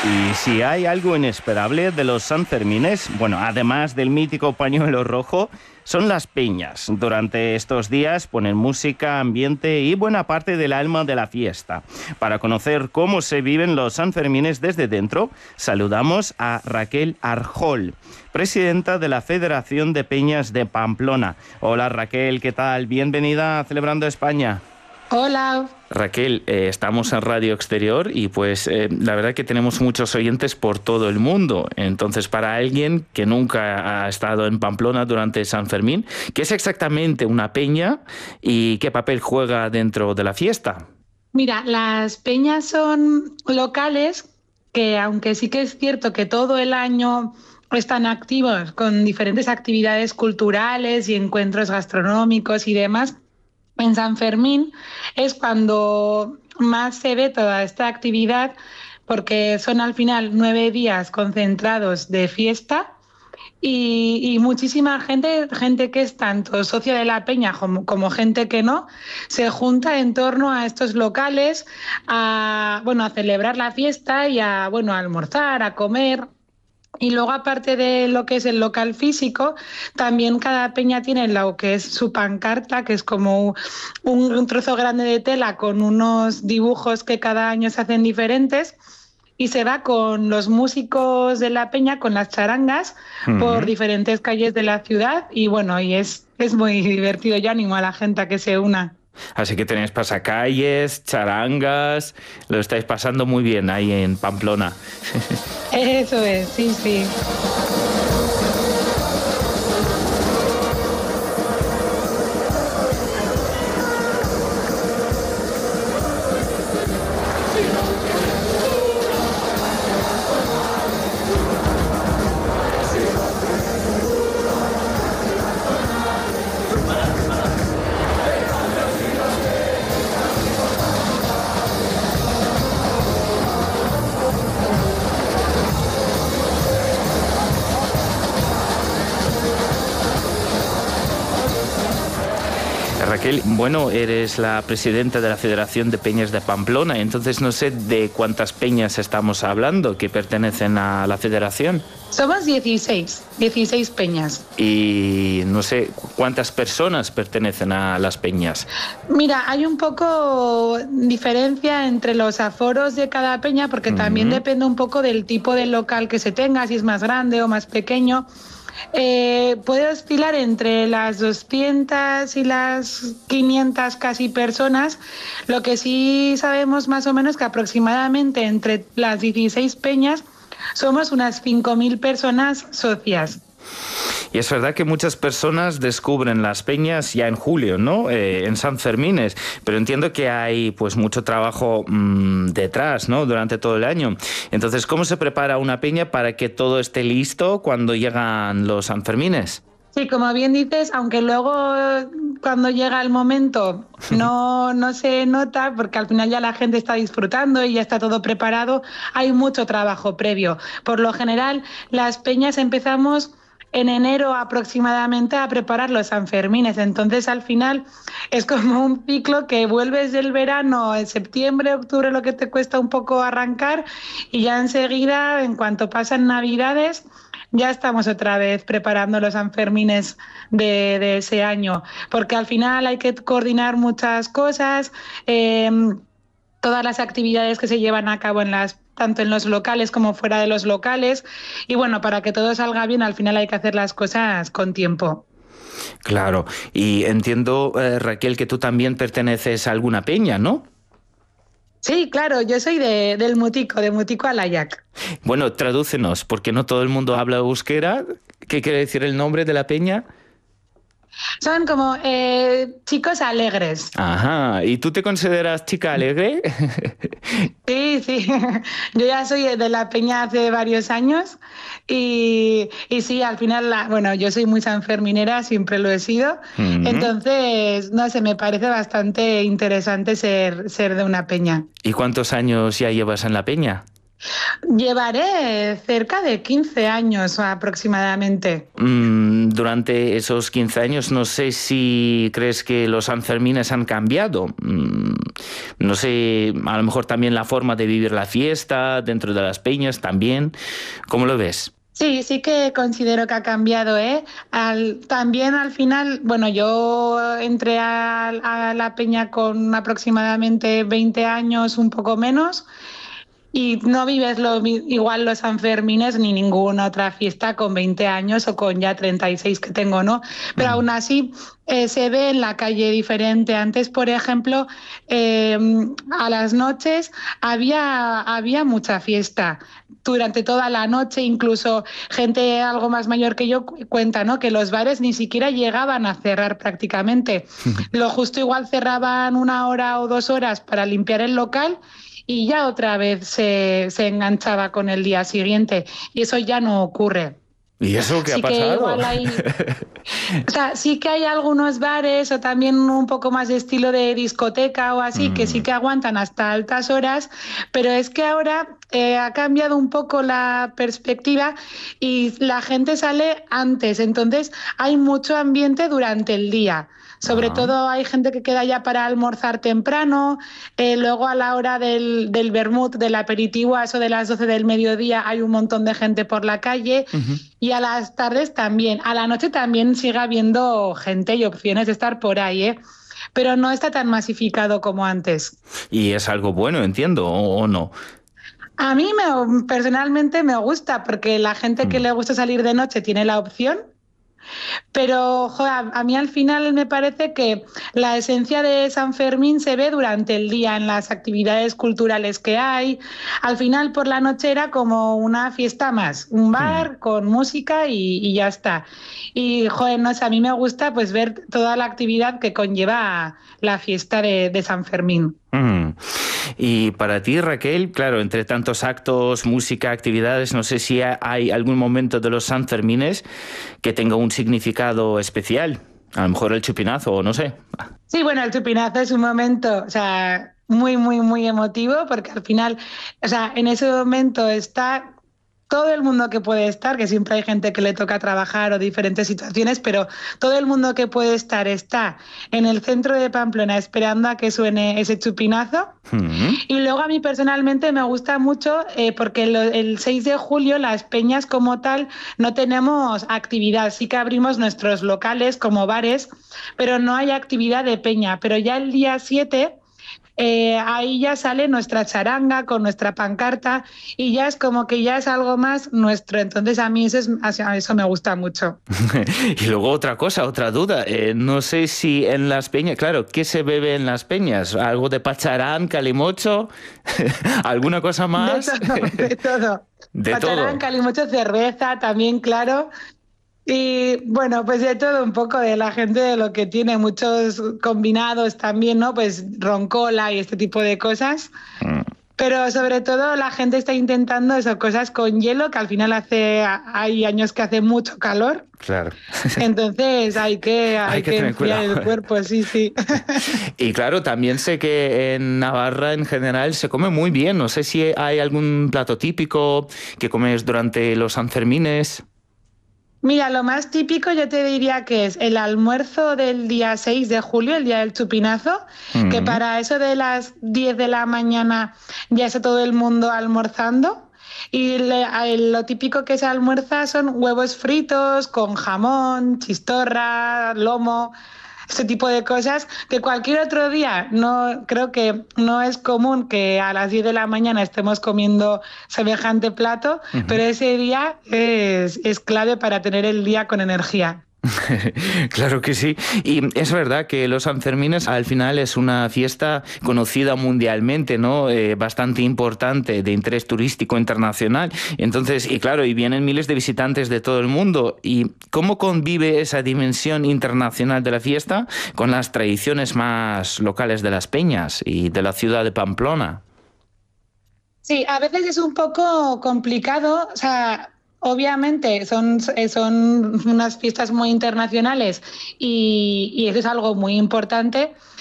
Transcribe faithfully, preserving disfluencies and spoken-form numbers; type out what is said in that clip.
Y si hay algo inesperable de los Sanfermines, bueno, además del mítico pañuelo rojo, son las peñas. Durante estos días ponen música, ambiente y buena parte del alma de la fiesta. Para conocer cómo se viven los Sanfermines desde dentro, saludamos a Raquel Arjol, presidenta de la Federación de Peñas de Pamplona. Hola Raquel, ¿qué tal? Bienvenida a Celebrando España. Hola. Raquel, eh, estamos en Radio Exterior y pues eh, la verdad que tenemos muchos oyentes por todo el mundo. Entonces, para alguien que nunca ha estado en Pamplona durante San Fermín, ¿qué es exactamente una peña y qué papel juega dentro de la fiesta? Mira, las peñas son locales que, aunque sí que es cierto que todo el año están activos con diferentes actividades culturales y encuentros gastronómicos y demás, en San Fermín es cuando más se ve toda esta actividad, porque son al final nueve días concentrados de fiesta y, y muchísima gente, gente que es tanto socia de la peña como, como gente que no, se junta en torno a estos locales a, bueno, a celebrar la fiesta y a, bueno, a almorzar, a comer. Y luego, aparte de lo que es el local físico, también cada peña tiene lo que es su pancarta, que es como un, un trozo grande de tela con unos dibujos que cada año se hacen diferentes, y se va con los músicos de la peña, con las charangas, uh-huh, por diferentes calles de la ciudad. Y bueno, y es, es muy divertido. Yo animo a la gente a que se una. Así que tenéis pasacalles, charangas, lo estáis pasando muy bien ahí en Pamplona. Eso es, sí, sí. Raquel, bueno, eres la presidenta de la Federación de Peñas de Pamplona, entonces no sé de cuántas peñas estamos hablando que pertenecen a la federación. Somos dieciséis, dieciséis peñas. Y no sé cuántas personas pertenecen a las peñas. Mira, hay un poco diferencia entre los aforos de cada peña, porque uh-huh, también depende un poco del tipo de local que se tenga, si es más grande o más pequeño. Eh, puede oscilar entre las doscientas y las quinientas casi personas. Lo que sí sabemos más o menos que aproximadamente entre las dieciséis peñas somos unas cinco mil personas socias. Y es verdad que muchas personas descubren las peñas ya en julio, ¿no? Eh, en San Fermines, pero entiendo que hay pues mucho trabajo mmm, detrás, ¿no? Durante todo el año. Entonces, ¿cómo se prepara una peña para que todo esté listo cuando llegan los San Fermines? Sí, como bien dices, aunque luego cuando llega el momento no, no se nota, porque al final ya la gente está disfrutando y ya está todo preparado, hay mucho trabajo previo. Por lo general, las peñas empezamos en enero aproximadamente a preparar los Sanfermines, entonces al final es como un ciclo que vuelves del verano en septiembre, octubre, lo que te cuesta un poco arrancar, y ya enseguida, en cuanto pasan Navidades, ya estamos otra vez preparando los Sanfermines de, de ese año, porque al final hay que coordinar muchas cosas, eh, todas las actividades que se llevan a cabo en las tanto en los locales como fuera de los locales, y bueno, para que todo salga bien al final hay que hacer las cosas con tiempo. Claro, y entiendo, eh, Raquel, que tú también perteneces a alguna peña, ¿no? Sí, claro, yo soy de, del Mutico, de Mutico Alayac. Bueno, tradúcenos, porque no todo el mundo habla euskera. ¿Qué quiere decir el nombre de la peña? Son como eh, chicos alegres. Ajá, ¿y tú te consideras chica alegre? Sí, sí, yo ya soy de la peña hace varios años y, y sí, al final, la, bueno, yo soy muy sanferminera, siempre lo he sido, uh-huh, entonces, no sé, me parece bastante interesante ser, ser de una peña. ¿Y cuántos años ya llevas en la peña? Llevaré cerca de quince años aproximadamente. Mm, durante esos quince años, no sé si crees que los Sanfermines han cambiado. Mm, no sé, a lo mejor también la forma de vivir la fiesta dentro de las peñas también. ¿Cómo lo ves? Sí, sí que considero que ha cambiado, ¿eh? Al, también al final, bueno, yo entré a, a la peña con aproximadamente veinte años, un poco menos. Y no vives lo, igual los Sanfermines ni ninguna otra fiesta con veinte años o con ya treinta y seis que tengo, ¿no? Pero Mm. aún así eh, se ve en la calle diferente. Antes, por ejemplo, eh, a las noches había, había mucha fiesta durante toda la noche, incluso gente algo más mayor que yo cuenta, ¿no? Que los bares ni siquiera llegaban a cerrar prácticamente. Lo justo igual cerraban una hora o dos horas para limpiar el local y ya otra vez se, se enganchaba con el día siguiente. Y eso ya no ocurre. ¿Y eso qué ha Sí que pasado? igual hay, o sea, sí que hay algunos bares o también un poco más de estilo de discoteca o así, que sí Mm. que aguantan hasta altas horas, pero es que ahora eh, ha cambiado un poco la perspectiva y la gente sale antes, entonces hay mucho ambiente durante el día. Sobre Ah. todo hay gente que queda ya para almorzar temprano, eh, luego a la hora del, del vermut, del aperitivo, a eso de las doce del mediodía hay un montón de gente por la calle Ujú. y a las tardes también. A la noche también sigue habiendo gente y opciones de estar por ahí, ¿eh? Pero no está tan masificado como antes. Y es algo bueno, entiendo, o, o no. A mí me, personalmente me gusta porque la gente que Mm. le gusta salir de noche tiene la opción. Pero jo, a, a mí al final me parece que la esencia de San Fermín se ve durante el día en las actividades culturales que hay. Al final por la noche era como una fiesta más, un Mm. bar con música y, y ya está. Y joder, no sé, a mí me gusta pues ver toda la actividad que conlleva la fiesta de, de San Fermín. Mm. Y para ti, Raquel, claro, entre tantos actos, música, actividades, no sé si ha- hay algún momento de los Sanfermines que tenga un significado especial. A lo mejor el chupinazo, o no sé. Sí, bueno, el chupinazo es un momento, o sea, muy, muy, muy emotivo, porque al final, o sea, en ese momento está todo el mundo que puede estar, que siempre hay gente que le toca trabajar o diferentes situaciones, pero todo el mundo que puede estar está en el centro de Pamplona esperando a que suene ese chupinazo. Mm. Y luego a mí personalmente me gusta mucho eh, porque lo, el seis de julio las peñas como tal no tenemos actividad, sí que abrimos nuestros locales como bares, pero no hay actividad de peña. Pero ya el día siete eh, ahí ya sale nuestra charanga con nuestra pancarta y ya es como que ya es algo más nuestro. Entonces a mí eso, es, eso me gusta mucho. Y luego otra cosa, otra duda. Eh, no sé si en las peñas, claro, ¿qué se bebe en las peñas? ¿Algo de pacharán, calimocho? ¿Alguna cosa De más? todo, de todo. De Pacharán, todo. calimocho, cerveza también, claro. Y bueno, pues de todo un poco de la gente de lo que tiene, muchos combinados también, ¿no? Pues roncola y este tipo de cosas. Mm. Pero sobre todo la gente está intentando eso, cosas con hielo, que al final hace, hay años que hace mucho calor. Claro. Entonces hay que, Hay hay que que tener enfriar cuidado. el cuerpo, sí, sí. Y claro, también sé que en Navarra en general se come muy bien. No sé si hay algún plato típico que comes durante los Sanfermines. Mira, lo más típico yo te diría que es el almuerzo del día seis de julio, el día del chupinazo, que Mm. para eso de las diez de la mañana ya está todo el mundo almorzando. Y le- a- lo típico que se almuerza son huevos fritos con jamón, chistorra, lomo, este tipo de cosas que cualquier otro día no creo que no es común que a las diez de la mañana estemos comiendo semejante plato, Ujú. pero ese día es, es clave para tener el día con energía. Claro que sí. Y es verdad que los Sanfermines al final es una fiesta conocida mundialmente, ¿no? Eh, bastante importante, de interés turístico internacional. Entonces, y claro, y vienen miles de visitantes de todo el mundo. ¿Y cómo convive esa dimensión internacional de la fiesta con las tradiciones más locales de las peñas y de la ciudad de Pamplona? Sí, a veces es un poco complicado, o sea, obviamente son, eh, son unas fiestas muy internacionales y, y eso es algo muy importante,